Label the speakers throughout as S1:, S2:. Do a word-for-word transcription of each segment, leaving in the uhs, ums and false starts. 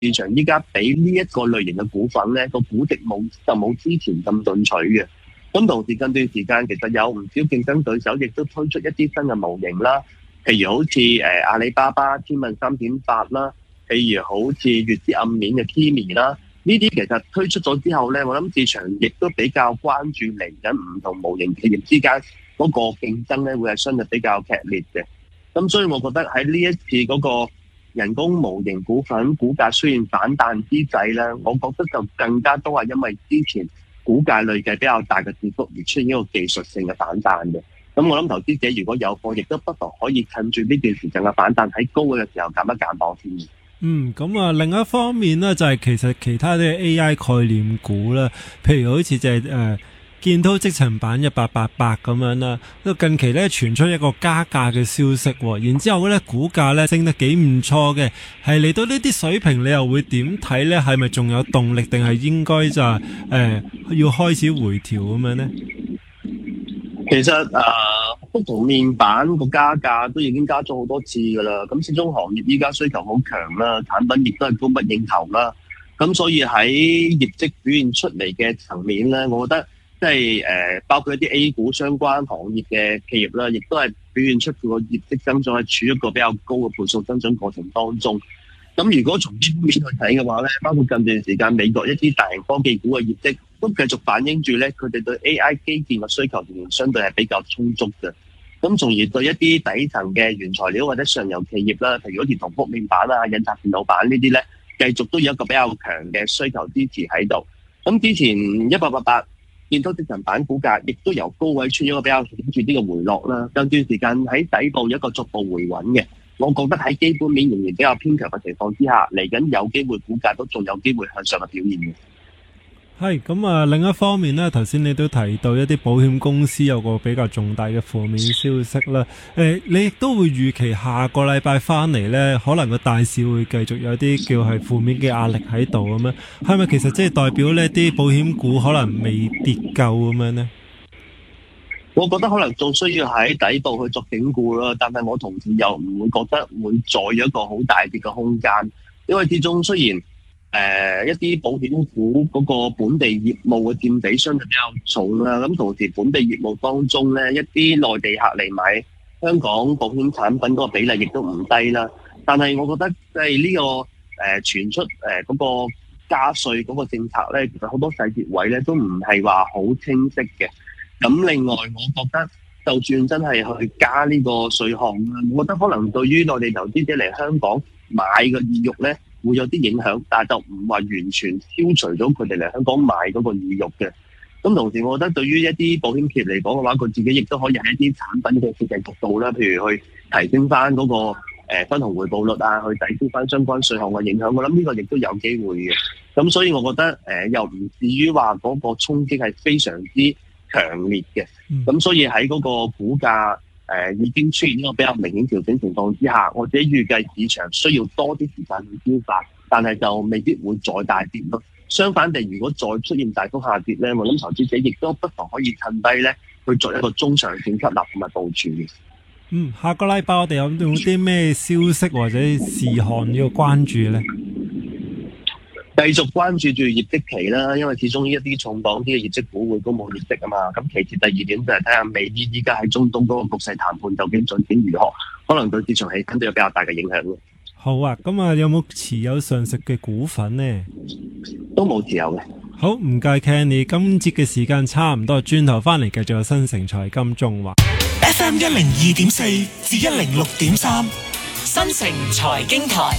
S1: 市場依家俾呢一個類型嘅股份咧，個估值冇就冇之前咁進取嘅。咁同時近段時間其實有唔少競爭對手亦都推出一啲新嘅模型啦，譬如好似誒、呃、阿里巴巴天問三點八啦，譬如好似月之暗面嘅 Kimi 啦，呢啲其實推出咗之後咧，我諗市場亦都比較關注嚟緊唔同模型企業之間嗰個競爭咧，會係相對比較劇烈嘅。咁所以我覺得喺呢一次嗰個人工模型股份股價雖然反彈之際咧，我覺得就更加多係因為之前股價累計比較大嘅跌幅而出現一個技術性嘅反彈嘅。咁我諗投資者如果有貨，亦都不妨可以趁住呢段時間嘅反彈喺高嘅時候減一減磅先。
S2: 嗯，咁啊，另一方面呢，就係、是、其實其他啲 A I 概念股啦，譬如好似就係、是、誒。呃建滔積層板一八八八咁樣啦，近期咧傳出一個加價嘅消息，然之後咧股價咧升得幾唔錯嘅，係嚟到呢啲水平，你又會點睇咧？係咪仲有動力，定係應該就誒、呃、要開始回調咁樣咧？
S1: 其實誒，幅圖面板個加價都已經加咗好多次噶啦，咁始終行業依家需求好強啦，產品亦都係供不應求啦，咁所以喺業績表現出嚟嘅層面咧，我覺得。即係誒，包括一啲 A 股相關行業嘅企業啦，亦都係表現出佢個業績增長係處於一個比較高嘅倍數增長過程當中。咁如果從基本面去睇嘅話咧，包括近段時間美國一啲大型科技股嘅業績都繼續反映住咧，佢哋對 A I 基建嘅需求仍然相對係比較充足嘅。咁從而對一啲底層嘅原材料或者上游企業啦，譬如好似銅覆面板啊、印刷電腦板呢啲咧，繼續都有一個比較強嘅需求支持喺度。咁之前一八八八。建滔積層板股價亦都由高位出現一個比較顯著啲嘅回落啦，近段時間喺底部有一個逐步回穩嘅，我覺得喺基本面仍然比較偏強嘅情況之下，嚟緊有機會股價都仲有機會向上嘅表現嘅。
S2: 係咁啊！另一方面咧，頭先你都提到一啲保險公司有個比較重大嘅負面消息啦。誒、呃，你亦都會預期下個禮拜翻嚟咧，可能個大市會繼續有啲叫係負面嘅壓力喺度咁樣。係咪其實即係代表呢啲保險股可能未跌夠咁樣呢？
S1: 我覺得可能仲需要喺底部去作整固啦，但係我同時又唔會覺得會再有一個好大跌嘅空間，因為始終雖然。誒、呃、一啲保險股嗰個本地業務嘅佔比相對比較重啦，咁同時本地業務當中咧，一啲內地客嚟買香港保險產品嗰個比例亦都唔低啦。但係我覺得即係呢個誒、呃、傳出誒嗰、呃那個加稅嗰個政策咧，其實好多細節位咧都唔係話好清晰嘅。咁另外，我覺得就算真係去加呢個稅項啦，我覺得可能對於內地投資者嚟香港買嘅意欲咧，會有啲影響，但係就唔話完全消除咗佢哋嚟香港買嗰個意欲嘅。咁同時，我覺得對於一啲保險企業嚟講嘅話，佢自己亦都可以喺一啲產品嘅設計角度啦，譬如去提升翻嗰個誒分紅回報率啊，去抵消翻相關稅項嘅影響。我諗呢個亦都有機會嘅。咁所以，我覺得誒、呃、又唔至於話嗰個衝擊係非常之強烈嘅。咁、嗯、所以喺嗰個股價誒、呃、已經出現一個比較明顯調整情況之下，我自己預計市場需要多啲時間去消化，但係就未必會再大跌咯。相反地，如果再出現大幅下跌咧，我諗投資者亦都不妨可以趁低咧去做一個中長線吸納同埋部署嘅。嗯，
S2: 下個禮拜我哋有冇啲咩消息或者事項要關注咧？
S1: 繼續關注住業績期啦，因為始終呢一啲重磅啲嘅業績股會公布業績啊嘛。咁其次第二點就係睇下美伊依家喺中東嗰個局勢談判究竟進展如何，可能對市場氣氛都有比較大嘅影響咯。
S2: 好啊，咁啊有冇持有上述嘅股份呢？
S1: 都冇持有嘅。
S2: 好，唔該 Kenny， 今節嘅時間差唔多，轉頭翻嚟繼續有新城財金中華
S3: F M 一零二點四至一零六點三，新城財經台。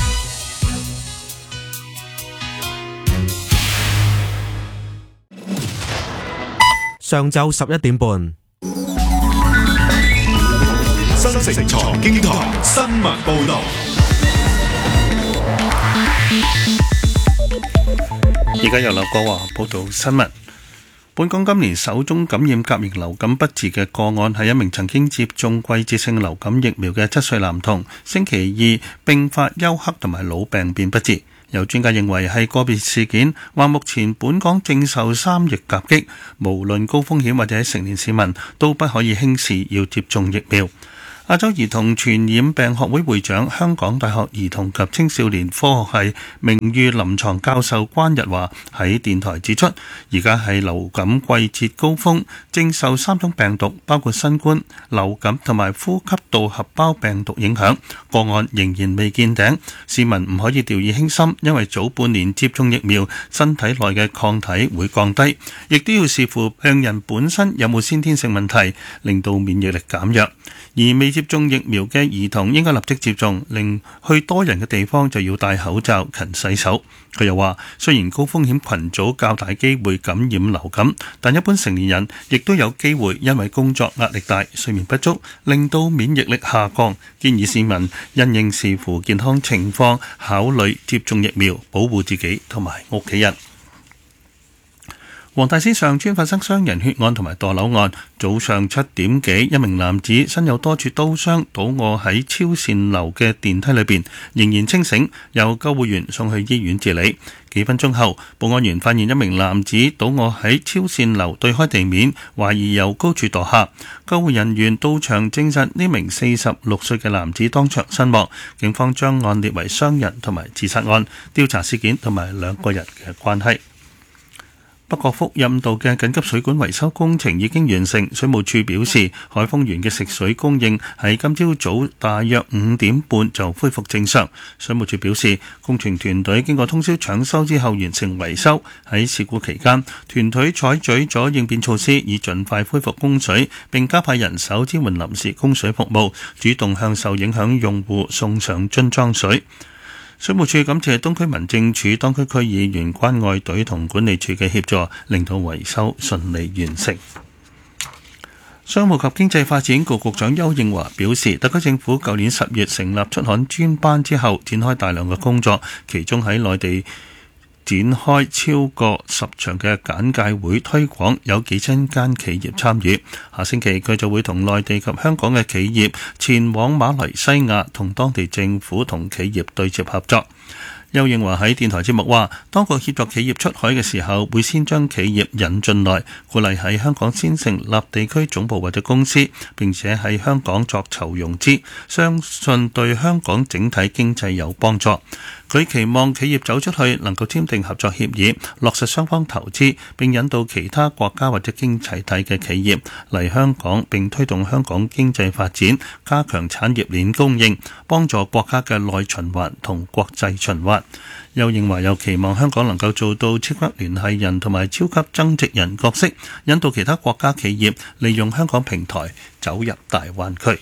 S4: 上晝十一點半，
S5: 新城財經台新聞報道。
S6: 而家由劉國華報道新聞。本港今年首宗感染甲型流感不治嘅個案係一名曾經接種季節性流感疫苗嘅七歲男童，星期二並發休克同埋腦病變不治。有專家認為係個別事件，話目前本港正受三疫夾擊，無論高風險或者成年市民都不可以輕視要接種疫苗。 亞洲兒童傳染病學會會長、香港大學兒童及青少年科學系名譽臨床教授關日華喺電台指出，而家係流感季節高峰，正受三種病毒，包括新冠、流感同埋呼吸道合胞病毒影響，個案仍然未見頂。市民唔可以掉以輕心，因為早半年接種疫苗，身體內嘅抗體會降低，亦都要視乎病人本身有冇先天性問題，令到免疫力減弱。而未接種疫苗嘅兒童應該立即接種，令去多人嘅地方就要戴口罩、勤洗手。佢又話，雖然高風險群組較大機會感染流感，但一般成年人亦都有機會因為工作壓力大、睡眠不足，令到免疫力下降。建議市民因應視乎健康情況，考慮接種疫苗，保護自己同埋屋企人。黃大仙上村發生傷人血案同埋墮樓案，早上七點幾，一名男子身有多處刀傷，倒卧喺超善樓嘅電梯裏邊，仍然清醒，由救護員送去醫院治理。幾分鐘後，保安員發現一名男子倒卧喺超善樓對開地面，懷疑由高處墮下。救護人員到場證實呢名四十六歲嘅男子當場身亡。警方將案列為傷人同埋自殺案，調查事件同埋兩個人嘅關係。北角福蔭道嘅緊急水管維修工程已經完成，水務署表示，海豐園嘅食水供應喺今朝早大約五點半就恢復正常。水務署表示，工程團隊經過通宵搶修之後完成維修。喺事故期間，團隊採取咗應變措施，以盡快恢復供水，並加派人手支援臨時供水服務，主動向受影響用戶送上樽裝水。水務署感謝東區民政處、當區區議員、關愛隊同管理處嘅協助，令到維修順利完成。商務及經濟發展局局長邱應華表示，特區政府舊年十月成立出刊專班之後，展開大量嘅工作，其中喺內地展開超過十場嘅簡介會推廣，有幾千間企業參與。下星期佢就會同內地及香港嘅企業前往馬來西亞，同當地政府同企業對接合作。邱應華喺電台節目話，當局協助企業出海嘅時候，會先將企業引進來，鼓勵喺香港先成立地區總部或者公司，並且喺香港作籌融資，相信對香港整體經濟有幫助。佢期望企業走出去能夠簽訂合作協議，落實雙方投資，並引導其他國家或者經濟體嘅企業嚟香港，並推動香港經濟發展，加強產業鏈供應，幫助國家嘅內循環同國際循環。又認為有期望香港能夠做到超級聯繫人同埋超級增值人角色，引導其他國家企業利用香港平台走入大灣區。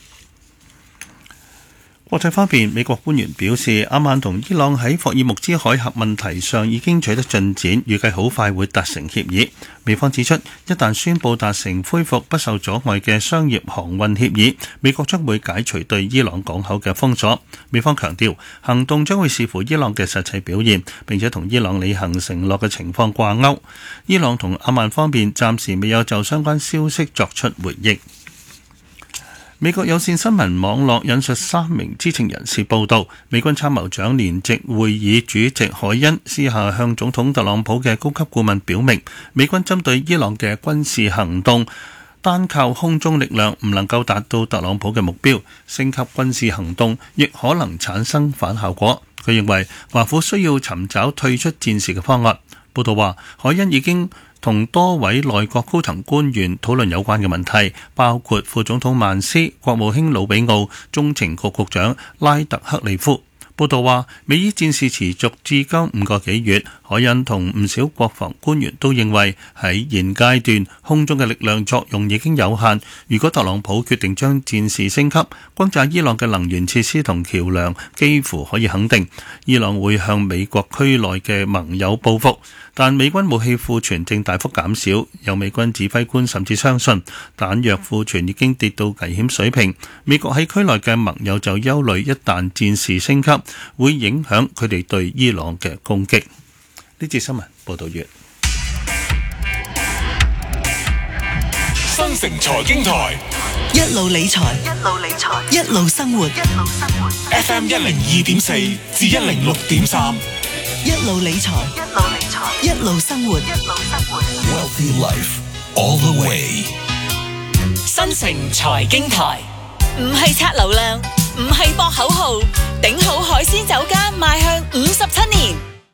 S6: 國際方面，美國官員表示，阿曼同伊朗喺霍爾木茲海峽問題上已經取得進展，預計好快會達成協議。美方指出，一旦宣布達成恢復不受阻礙嘅商業航運協議，美國將會解除對伊朗港口嘅封鎖。美方強調，行動將會視乎伊朗嘅實際表現，並且同伊朗履行承諾嘅情況掛鈎。伊朗同阿曼方面暫時未有就相關消息作出回應。美國有線新聞網絡引述三名知情人士報道，美軍參謀長聯席會議主席海恩私下向總統特朗普嘅高級顧問表明，美軍針對伊朗嘅軍事行動單靠空中力量唔能夠達到特朗普嘅目標，升級軍事行動亦可能產生反效果。佢認為華府需要尋找退出戰事嘅方案。報道話，海恩已經同多位內閣高層官員討論有關嘅問題，包括副總統曼斯、國務卿魯比奧、中情局局長拉特克利夫。報道話，美伊戰事持續至今五個幾月，海恩同唔少國防官員都認為喺現階段空中嘅力量作用已經有限。如果特朗普決定將戰事升級，轟炸伊朗嘅能源設施同橋梁，幾乎可以肯定伊朗會向美國區內嘅盟友報復。但美軍武器庫存正大幅減少，有美軍指揮官甚至相信彈藥庫存已經跌到危險水平。美國喺區內嘅盟友就憂慮，一旦戰事升級，會影響佢哋對伊朗嘅攻擊。呢節新聞報道完。
S3: 新城財經台
S7: 一路理財，一路理財，一路生活，一路生活。
S3: F M 一零二點四至一零六點三，
S7: 一路理財，一路理財，一路生活，一路生活。
S3: Wealthy Life all the way。
S8: 新城財經台
S7: 唔係刷流量，唔係博口號，頂好海鮮酒家邁向五十七年。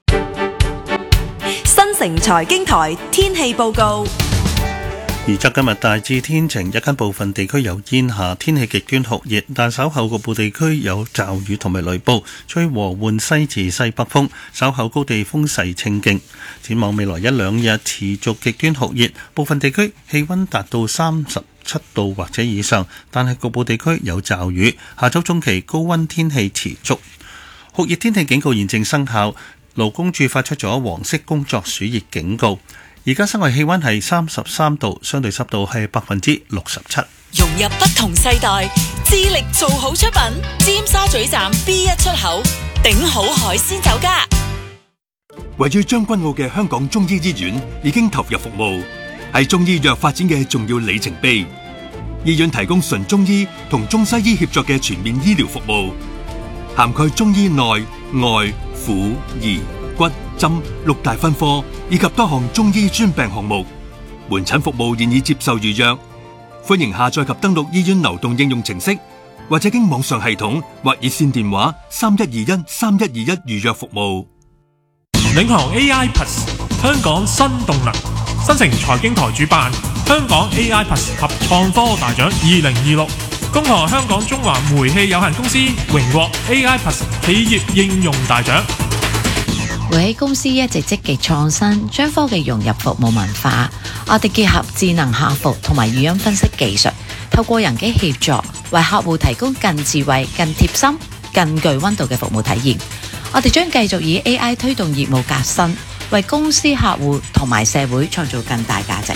S7: 新城財經台天氣報告。
S6: 預測今日大致天晴，日間部分地區有煙霞，天氣極端酷熱，但稍後局部地區有驟雨同埋雷暴，吹和緩西至西北風，稍後高地風勢清勁。展望未來一兩日持續極端酷熱，部分地區氣溫達到三十七度或者以上，但係局部地區有驟雨。下週中期高溫天氣持續，酷熱天氣警告現正生效，勞工處發出咗黃色工作暑熱警告。而家室外氣溫係三十三度，相對濕度係百分之六十七。
S7: 融入不同世代，致力做好出品。尖沙咀站 B 一出口，頂好海鮮酒家。
S5: 位於將軍澳嘅香港中醫醫院已經投入服務，係中醫藥發展嘅重要里程碑。醫院提供純中醫同中西醫協作嘅全面醫療服務，涵蓋中醫內外婦兒骨針六大分科，以及多項中醫專病項目。門診服務現已接受預約，歡迎下載及登錄醫院流動應用程式，或者經網上系統或熱線電話三一二一三一二一預約服務。
S8: 領航 A I Plus 香港新動能，新城財經台主辦香港 A I Plus 及創科大獎二零二六，恭賀香港中華煤氣有限公司榮獲 A I Plus 企業應用大獎。
S9: 煤氣公司一直積極創新，將科技融入服務文化。我哋結合智能客服同埋語音分析技術，透過人機協助，為客戶提供更智慧、更貼心、更具溫度嘅服務體驗。我哋將繼續以 A I 推動業務革新，為公司客戶同埋社會創造更大價值。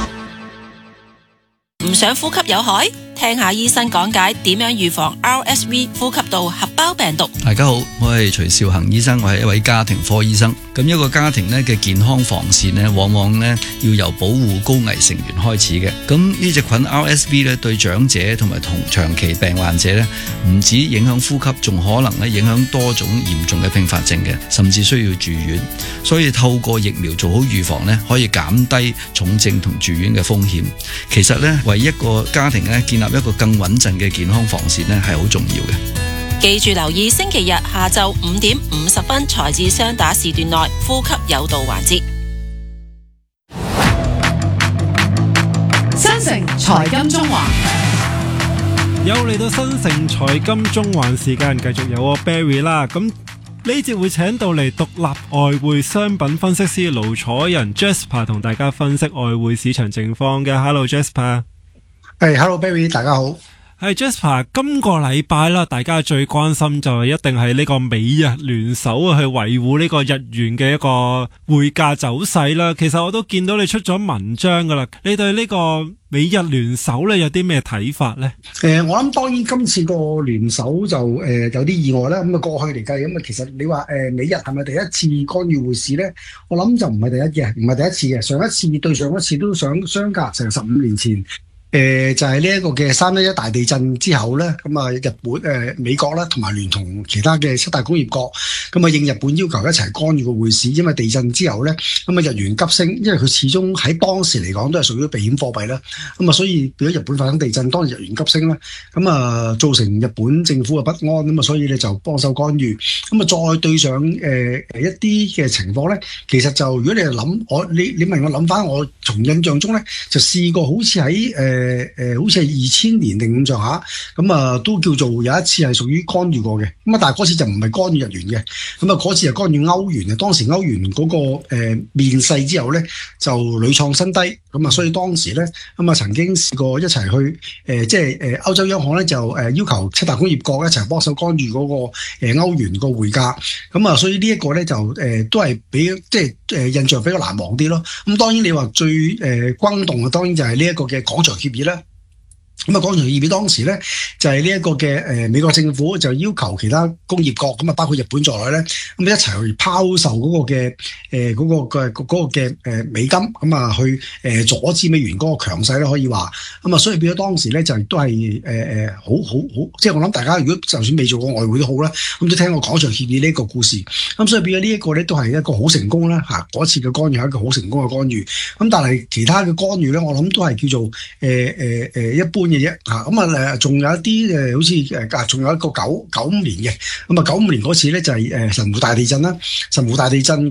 S7: 唔想呼吸有害？聽下醫生講解點樣預防 R S V 呼吸道合胞病毒。
S10: 大家好，我係徐少恒醫生，我係一位家庭科醫生。咁一個家庭咧嘅健康防線咧，往往咧要由保護高危成員開始嘅。咁呢隻菌 R S V 咧對長者同埋同長期病患者咧，唔止影響呼吸，仲可能咧影響多種嚴重嘅併發症嘅，甚至需要住院。所以透過疫苗做好預防咧，可以減低重症同住院嘅風險。其實咧，為一個家庭咧建立一個更穩陣嘅健康防線咧，係好重要嘅。
S7: 記住留意星期日下晝五點五十分財智雙打時段內呼吸有道環節。
S11: 新城財金中環
S2: 又嚟到新城財金中環時間，繼續有我 Barry 啦。咁呢節會請到嚟獨立外匯商品分析師盧楚仁 Jasper 同大家分析外匯市場情況嘅。Hello Jasper。
S12: 係、hey, Hello Barry， 大家好。
S2: 係 Jasper， 今個禮拜啦，大家最關心就係一定係呢個美日聯手去維護呢個日元嘅一個匯價走勢啦。其實我都見到你出咗文章噶啦，你對呢個美日聯手咧有啲咩睇法咧？
S12: 誒、呃，我諗當然今次個聯手就誒、呃、有啲意外啦。咁啊過去嚟計，咁啊其實你話誒、呃、美日係咪第一次干預匯市咧？我諗就唔係第一嘅，唔係第一次嘅。上一次對上一次都想相隔成十五年前。誒、呃、就係呢一個嘅三一一大地震之後咧，咁啊日本誒、呃、美國啦，同埋聯同其他嘅七大工業國，咁啊應日本要求一齊干預個匯市，因為地震之後咧，咁啊日元急升，因為佢始終喺當時嚟講都係屬於避險貨幣啦，咁啊所以如果日本發生地震，當日元急升啦，咁啊造成日本政府嘅不安，咁啊所以咧就幫手干預，咁啊再對上誒誒、呃、一啲嘅情況咧，其實就如果你係諗我你你問我諗翻，我從印象中咧就試過好似喺誒。呃誒誒、呃，好似係二千年定咁上下，咁啊都叫做有一次係屬於干預過嘅，咁啊但係嗰次就唔係干預日元嘅，咁啊嗰次係干預歐元嘅，當時歐元嗰、那個誒、呃、面世之後咧就屢創新低，咁啊所以當時咧咁啊曾經試過一齊去誒、呃、即係誒歐洲央行咧就誒要求七大工業國一齊幫手干預嗰個誒歐元個匯價，咁啊所以呢一個咧就誒、呃、都係比即係誒印象比較難忘啲咯。咁當然你話最誒轟動嘅當然就係呢一個嘅廣場協議啦。咁啊，廣場協議當時咧就係呢一個嘅誒美國政府就要求其他工業國咁啊，包括日本在內咧，咁一齊去拋售嗰個嘅誒嗰個嘅嗰個嘅誒美金，咁啊去誒阻止美元嗰個強勢咧，可以話咁啊，所以變咗當時咧就亦都係誒誒好好好，即係我諗大家如果就算未做過外匯都好啦，咁都聽過廣場協議呢一個故事，咁所以變咗呢一個咧都係一個好成功啦嚇，嗰次嘅干預係一個好成功嘅干預，咁但係其他嘅干預咧，我諗都係叫做誒誒誒一般。 嘅啫嚇。咁啊誒，仲有一啲誒，好似誒啊，仲有一個九九五年嘅，咁啊九五年嗰次咧就係誒神戶大地震啦，神戶大地震。